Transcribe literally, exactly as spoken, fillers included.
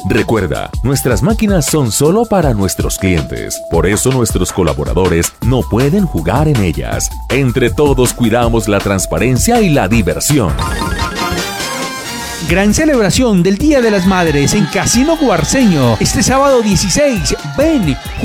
Recuerda, nuestras máquinas son solo para nuestros clientes. Por eso nuestros colaboradores no pueden jugar en ellas. Entre todos cuidamos la transparencia y la diversión. Gran celebración del Día de las Madres en Casino Guarceño. Este sábado dieciséis. Ven.